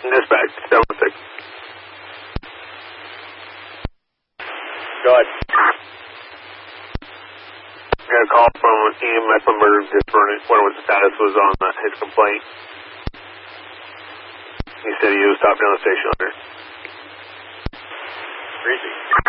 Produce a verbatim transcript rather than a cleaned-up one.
Dispatch, seven one six. Go ahead. I got a call from Ian Mecklenburg, just wondering what the status was on uh, his complaint. He said he was stopping on the station under. Breezy.